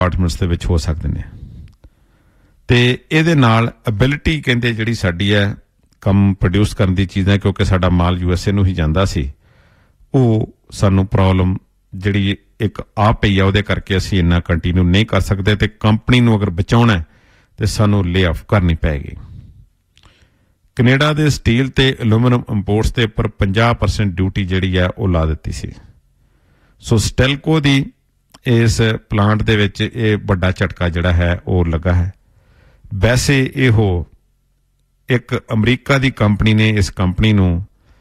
Departments दे विच हो सकदे ने। ते इहदे नाल एबिलिटी कहंदे जिहड़ी साडी है कम प्रोड्यूस करन दी चीज़ां, क्योंकि साडा माल USA नूं ही जांदा सी, ਉਹ ਸਾਨੂੰ ਪ੍ਰੋਬਲਮ ਜਿਹੜੀ ਇੱਕ ਆ ਪਈ ਆ, ਉਹਦੇ ਕਰਕੇ ਅਸੀਂ ਇੰਨਾ ਕੰਟੀਨਿਊ ਨਹੀਂ ਕਰ ਸਕਦੇ ਤੇ ਕੰਪਨੀ ਨੂੰ ਅਗਰ ਬਚਾਉਣਾ ਤੇ ਸਾਨੂੰ ਲੇ ਆਫ ਕਰਨੀ ਪੈਗੀ। ਕੈਨੇਡਾ ਦੇ ਸਟੀਲ ਤੇ ਐਲੂਮੀਨੀਅਮ ਇੰਪੋਰਟਸ ਦੇ ਉੱਪਰ 50% ਡਿਊਟੀ ਜਿਹੜੀ ਆ ਉਹ ਲਾ ਦਿੱਤੀ ਸੀ। ਸੋ ਸਟੈਲਕੋ ਦੀ ਇਸ ਪਲਾਂਟ ਦੇ ਵਿੱਚ ਇਹ ਵੱਡਾ ਝਟਕਾ ਜਿਹੜਾ ਹੈ ਉਹ ਲੱਗਾ ਹੈ। ਵੈਸੇ ਇਹੋ ਇੱਕ ਅਮਰੀਕਾ ਦੀ ਕੰਪਨੀ ਨੇ ਇਸ ਕੰਪਨੀ ਨੂੰ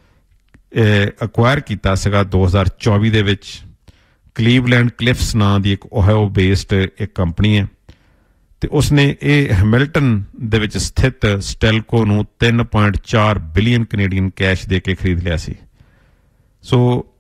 ਅਕਵਾਇਰ ਕੀਤਾ ਸੀਗਾ 2024 ਦੇ ਵਿੱਚ। ਕਲੀਵਲੈਂਡ ਕਲਿਫਸ ਨਾਂ ਦੀ ਇੱਕ ਓਹਾਇਓ ਬੇਸਡ ਇੱਕ ਕੰਪਨੀ ਹੈ ਤੇ ਉਸਨੇ ਇਹ ਹੈਮਿਲਟਨ ਦੇ ਵਿੱਚ ਸਥਿਤ ਸਟੈਲਕੋ ਨੂੰ 3.4 ਬਿਲੀਅਨ ਕੈਨੇਡੀਅਨ ਕੈਸ਼ ਦੇ ਕੇ ਖਰੀਦ ਲਿਆ ਸੀ। ਸੋ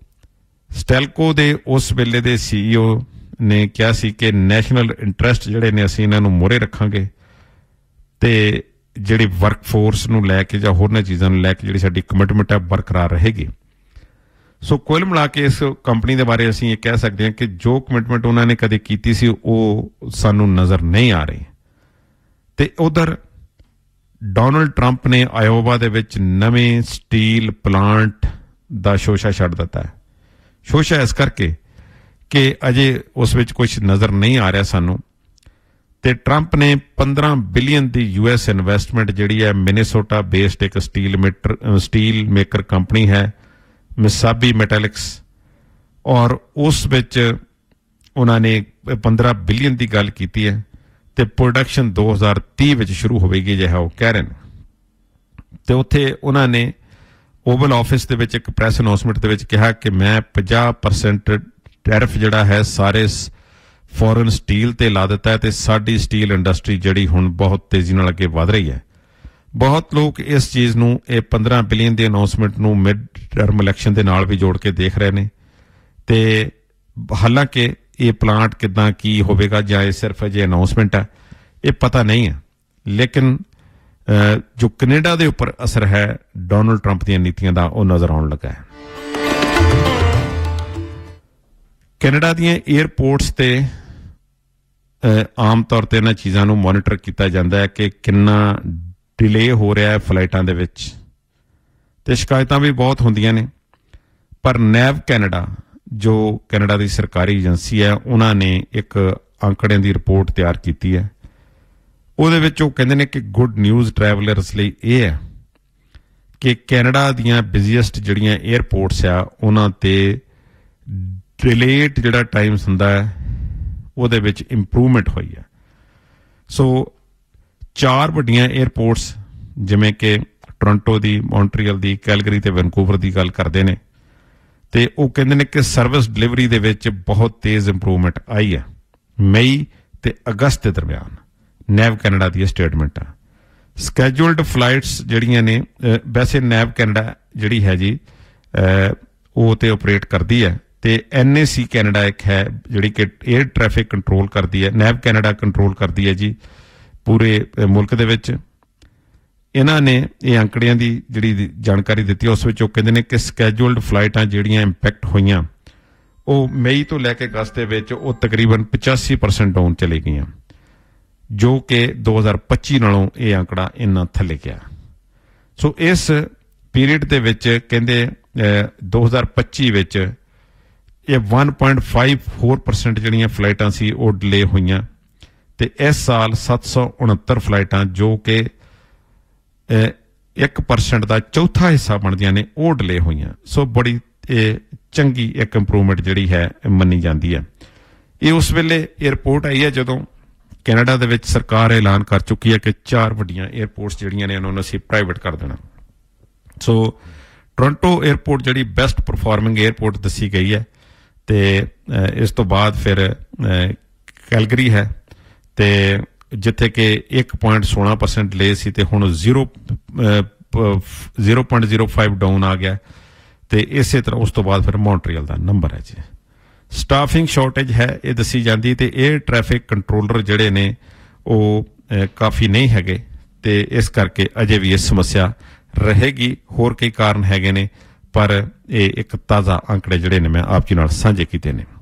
ਸਟੈਲਕੋ ਦੇ ਉਸ ਵੇਲੇ ਦੇ CEO ਨੇ ਕਿਹਾ ਸੀ ਕਿ ਨੈਸ਼ਨਲ ਇੰਟਰਸਟ ਜਿਹੜੇ ਨੇ ਅਸੀਂ ਇਹਨਾਂ ਨੂੰ ਮੋਹਰੇ ਰੱਖਾਂਗੇ ਤੇ ਜਿਹੜੀ ਵਰਕ ਫੋਰਸ ਨੂੰ ਲੈ ਕੇ ਜਾਂ ਹੋਰਨਾਂ ਚੀਜ਼ਾਂ ਨੂੰ ਲੈ ਕੇ ਜਿਹੜੀ ਸਾਡੀ ਕਮਿਟਮੈਂਟ ਹੈ ਬਰਕਰਾਰ ਰਹੇਗੀ। ਸੋ ਕੁੱਲ ਮਿਲਾ ਕੇ ਇਸ ਕੰਪਨੀ ਦੇ ਬਾਰੇ ਅਸੀਂ ਇਹ ਕਹਿ ਸਕਦੇ ਹਾਂ ਕਿ ਜੋ ਕਮਿਟਮੈਂਟ ਉਹਨਾਂ ਨੇ ਕਦੇ ਕੀਤੀ ਸੀ ਉਹ ਸਾਨੂੰ ਨਜ਼ਰ ਨਹੀਂ ਆ ਰਹੀ। ਤੇ ਉਧਰ ਡੋਨਲਡ ਟਰੰਪ ਨੇ ਆਇਓਵਾ ਦੇ ਵਿੱਚ ਨਵੇਂ ਸਟੀਲ ਪਲਾਂਟ ਦਾ ਸ਼ੋਸ਼ਾ ਛੱਡ ਦਿੱਤਾ ਹੈ। ਸ਼ੋਸ਼ਾ ਇਸ ਕਰਕੇ ਕਿ ਅਜੇ ਉਸ ਵਿੱਚ ਕੁਝ ਨਜ਼ਰ ਨਹੀਂ ਆ ਰਿਹਾ ਸਾਨੂੰ। ਤੇ ਟਰੰਪ ਨੇ 15 ਬਿਲੀਅਨ ਦੀ US ਇਨਵੈਸਟਮੈਂਟ ਜਿਹੜੀ ਹੈ ਮਿਨੇਸੋਟਾ ਬੇਸਡ ਇੱਕ ਸਟੀਲ ਮੇਕਰ ਕੰਪਨੀ ਹੈ ਮਿਸਾਬੀ ਮੈਟੈਲਿਕਸ, ਔਰ ਉਸ ਵਿੱਚ ਉਹਨਾਂ ਨੇ 15 ਬਿਲੀਅਨ ਦੀ ਗੱਲ ਕੀਤੀ ਹੈ ਤੇ ਪ੍ਰੋਡਕਸ਼ਨ 2030 ਵਿੱਚ ਸ਼ੁਰੂ ਹੋਵੇਗੀ ਜਿਹਾ ਉਹ ਕਹਿ ਰਹੇ ਨੇ। ਤੇ ਉੱਥੇ ਉਹਨਾਂ ਨੇ ਓਵਲ ਆਫਿਸ ਦੇ ਵਿੱਚ ਇੱਕ ਪ੍ਰੈਸ ਅਨਾਉਂਸਮੈਂਟ ਦੇ ਵਿੱਚ ਕਿਹਾ ਕਿ ਮੈਂ 50% ਟੈਰਿਫ ਜਿਹੜਾ ਹੈ ਸਾਰੇ ਫੋਰਨ ਸਟੀਲ ਤੇ ਲਾ ਦਿੱਤਾ ਹੈ ਤੇ ਸਾਡੀ ਸਟੀਲ ਇੰਡਸਟਰੀ ਜਿਹੜੀ ਹੁਣ ਬਹੁਤ ਤੇਜ਼ੀ ਨਾਲ ਅੱਗੇ ਵਧ ਰਹੀ ਹੈ। ਬਹੁਤ ਲੋਕ ਇਸ ਚੀਜ਼ ਨੂੰ ਇਹ 15 ਬਿਲੀਅਨ ਦੀ ਅਨਾਉਂਸਮੈਂਟ ਨੂੰ ਮਿਡ ਟਰਮ ਇਲੈਕਸ਼ਨ ਦੇ ਨਾਲ ਵੀ ਜੋੜ ਕੇ ਦੇਖ ਰਹੇ ਨੇ ਤੇ ਹਾਲਾਂਕਿ ਇਹ ਪਲਾਂਟ ਕਿੱਦਾਂ ਕੀ ਹੋਵੇਗਾ ਜਾਂ ਇਹ ਸਿਰਫ ਅਜੇ ਅਨਾਉਂਸਮੈਂਟ ਹੈ ਇਹ ਪਤਾ ਨਹੀਂ ਹੈ। ਲੇਕਿਨ ਜੋ ਕੈਨੇਡਾ ਦੇ ਉੱਪਰ ਅਸਰ ਹੈ ਡੋਨਲਡ ਟਰੰਪ ਦੀਆਂ ਨੀਤੀਆਂ ਦਾ ਉਹ ਨਜ਼ਰ ਆਉਣ ਲੱਗਾ ਹੈ। ਕੈਨੇਡਾ ਦੀਆਂ ਏਅਰਪੋਰਟਸ ਤੇ ਆਮ ਤੌਰ ਤੇ ਇਹਨਾਂ ਚੀਜ਼ਾਂ ਨੂੰ ਮੋਨੀਟਰ ਕੀਤਾ ਜਾਂਦਾ ਹੈ ਕਿ ਕਿੰਨਾ ਡਿਲੇ ਹੋ ਰਿਹਾ ਹੈ ਫਲਾਈਟਾਂ ਦੇ ਵਿੱਚ ਤੇ ਸ਼ਿਕਾਇਤਾਂ ਵੀ ਬਹੁਤ ਹੁੰਦੀਆਂ ਨੇ। ਪਰ ਨੈਵ ਕੈਨੇਡਾ ਜੋ ਕੈਨੇਡਾ ਦੀ ਸਰਕਾਰੀ ਏਜੰਸੀ ਹੈ ਉਹਨਾਂ ਨੇ ਇੱਕ ਅੰਕੜਿਆਂ ਦੀ ਰਿਪੋਰਟ ਤਿਆਰ ਕੀਤੀ ਹੈ। ਉਹਦੇ ਵਿੱਚ ਉਹ ਕਹਿੰਦੇ ਨੇ ਕਿ ਗੁੱਡ ਨਿਊਜ਼ ਟਰੈਵਲਰਸ ਲਈ ਇਹ ਹੈ ਕਿ ਕੈਨੇਡਾ ਦੀਆਂ ਬਿਜ਼ੀਐਸਟ ਜਿਹੜੀਆਂ ਏਅਰਪੋਰਟਸ ਆ ਉਹਨਾਂ ਤੇ ਡਿਲੇਟ ਜਿਹੜਾ ਟਾਈਮਸ ਹੁੰਦਾ ਹੈ ਉਹਦੇ ਵਿੱਚ ਇੰਪਰੂਵਮੈਂਟ ਹੋਈ ਹੈ। ਸੋ 4 ਵੱਡੀਆਂ ਏਅਰਪੋਰਟਸ ਜਿਵੇਂ ਕਿ ਟੋਰਾਂਟੋ ਦੀ, ਮੌਂਟਰੀਅਲ ਦੀ, ਕੈਲਗਰੀ ਤੇ ਵੈਨਕੂਵਰ ਦੀ ਗੱਲ ਕਰਦੇ ਨੇ ਤੇ ਉਹ ਕਹਿੰਦੇ ਨੇ ਕਿ ਸਰਵਿਸ ਡਿਲੀਵਰੀ ਦੇ ਵਿੱਚ ਬਹੁਤ ਤੇਜ਼ ਇੰਪਰੂਵਮੈਂਟ ਆਈ ਹੈ ਮਈ ਤੇ ਅਗਸਤ ਦੇ ਦਰਮਿਆਨ। ਨੈਵ ਕੈਨੇਡਾ ਦੀ ਸਟੇਟਮੈਂਟ ਆ। ਸਕੈਜੂਲਡ ਫਲਾਈਟਸ ਜਿਹੜੀਆਂ ਨੇ ਵੈਸੇ ਨੈਵ ਕੈਨੇਡਾ ਜਿਹੜੀ ਹੈ ਜੀ ਉਹ ਤੇ ਆਪਰੇਟ ਕਰਦੀ ਹੈ ਤੇ NAC ਕੈਨੇਡਾ ਇੱਕ ਹੈ ਜਿਹੜੀ ਕਿ ਏਅਰ ਟ੍ਰੈਫਿਕ ਕੰਟਰੋਲ ਕਰਦੀ ਹੈ। ਨੈਵ ਕੈਨੇਡਾ ਕੰਟਰੋਲ ਕਰਦੀ ਹੈ ਜੀ ਪੂਰੇ ਮੁਲਕ ਦੇ ਵਿੱਚ। ਇਹਨਾਂ ਨੇ ਇਹ ਅੰਕੜਿਆਂ ਦੀ ਜਿਹੜੀ ਜਾਣਕਾਰੀ ਦਿੱਤੀ ਉਸ ਵਿੱਚ ਉਹ ਕਹਿੰਦੇ ਨੇ ਕਿ ਸਕੈਜੂਲਡ ਫਲਾਈਟਾਂ ਜਿਹੜੀਆਂ ਇੰਪੈਕਟ ਹੋਈਆਂ ਉਹ ਮਈ ਤੋਂ ਲੈ ਕੇ ਅਗਸਤ ਦੇ ਵਿੱਚ ਉਹ ਤਕਰੀਬਨ 85% ਡਾਊਨ ਚਲੇ ਗਈਆਂ, ਜੋ ਕਿ 2025 ਨਾਲੋਂ ਇਹ ਅੰਕੜਾ ਇੰਨਾ ਥੱਲੇ ਗਿਆ। ਸੋ ਇਸ ਪੀਰੀਅਡ ਦੇ ਵਿੱਚ ਕਹਿੰਦੇ 2025 ਵਿੱਚ ਇਹ 1.54% ਜਿਹੜੀਆਂ ਫਲਾਈਟਾਂ ਸੀ ਉਹ ਡਿਲੇ ਹੋਈਆਂ ਤੇ ਇਸ ਸਾਲ 769 ਫਲਾਈਟਾਂ ਜੋ ਕਿ 1% ਦਾ ਚੌਥਾ ਹਿੱਸਾ ਬਣਦੀਆਂ ਨੇ ਉਹ ਡਿਲੇ ਹੋਈਆਂ। ਸੋ ਬੜੀ ਚੰਗੀ ਇੱਕ ਇੰਪਰੂਵਮੈਂਟ ਜਿਹੜੀ ਹੈ ਮੰਨੀ ਜਾਂਦੀ ਹੈ। ਇਹ ਉਸ ਵੇਲੇ ਏਅਰਪੋਰਟ ਆਈ ਹੈ ਜਦੋਂ ਕੈਨੇਡਾ ਦੇ ਵਿੱਚ ਸਰਕਾਰ ਐਲਾਨ ਕਰ ਚੁੱਕੀ ਹੈ ਕਿ 4 ਵੱਡੀਆਂ ਏਅਰਪੋਰਟਸ ਜਿਹੜੀਆਂ ਨੇ ਉਹਨਾਂ ਨੂੰ ਅਸੀਂ ਪ੍ਰਾਈਵੇਟ ਕਰ ਦੇਣਾ। ਸੋ ਟੋਰਾਂਟੋ ਏਅਰਪੋਰਟ ਜਿਹੜੀ ਬੈਸਟ ਪਰਫਾਰਮਿੰਗ ਏਅਰਪੋਰਟ ਦੱਸੀ ਗਈ ਹੈ ਤੇ ਇਸ ਤੋਂ ਬਾਅਦ ਫਿਰ ਕੈਲਗਰੀ ਹੈ ਤੇ ਜਿੱਥੇ ਕਿ 1.16% ਡਿਲੇ ਸੀ ਤੇ ਹੁਣ 0.05 ਡਾਊਨ ਆ ਗਿਆ ਤੇ ਇਸੇ ਤਰ੍ਹਾਂ ਉਸ ਤੋਂ ਬਾਅਦ ਫਿਰ ਮੌਂਟਰੀਅਲ ਦਾ ਨੰਬਰ ਹੈ ਜੀ। ਸਟਾਫਿੰਗ ਸ਼ਾਰਟੇਜ ਹੈ ਇਹ ਦੱਸੀ ਜਾਂਦੀ ਤੇ ਏਅਰ ਟ੍ਰੈਫਿਕ ਕੰਟਰੋਲਰ ਜਿਹੜੇ ਨੇ ਉਹ ਕਾਫੀ ਨਹੀਂ ਹੈਗੇ ਤੇ ਇਸ ਕਰਕੇ ਅਜੇ ਵੀ ਇਹ ਸਮੱਸਿਆ ਰਹੇਗੀ। ਹੋਰ ਕਈ ਕਾਰਨ ਹੈਗੇ ਨੇ ਪਰ ਇਹ ਇੱਕ ਤਾਜ਼ਾ ਅੰਕੜੇ ਜਿਹੜੇ ਨੇ ਮੈਂ ਆਪ ਜੀ ਨਾਲ ਸਾਂਝੇ ਕੀਤੇ ਨੇ।